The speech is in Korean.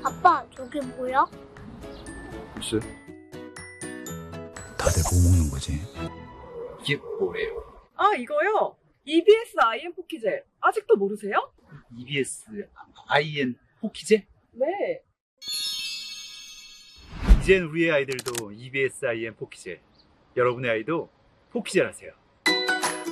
아빠, 저게 뭐야? 글쎄. 다들 뭐 먹는 거지? 이게 뭐예요? 아, 이거요? EBS IM 포키젤. 아직도 모르세요? EBS IN 포키제? 네. 이젠 우리의 아이들도 EBS IN 포키젤. 여러분의 아이도 포키젤 하세요.